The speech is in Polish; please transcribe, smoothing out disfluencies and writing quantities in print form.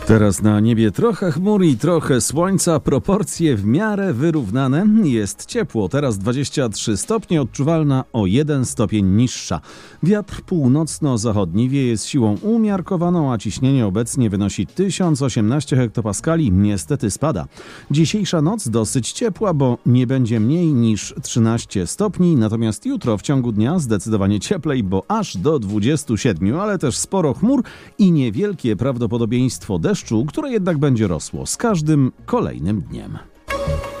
Teraz na niebie trochę chmur i trochę słońca, proporcje w miarę wyrównane. Jest ciepło, teraz 23 stopnie, odczuwalna o 1 stopień niższa. Wiatr północno-zachodni wieje z siłą umiarkowaną, a ciśnienie obecnie wynosi 1018 hektopaskali. Niestety spada. Dzisiejsza noc dosyć ciepła, bo nie będzie mniej niż 13 stopni, natomiast jutro w ciągu dnia zdecydowanie cieplej, bo aż do 27, ale też sporo chmur i niewielkie prawdopodobieństwo deszczu, które jednak będzie rosło z każdym kolejnym dniem.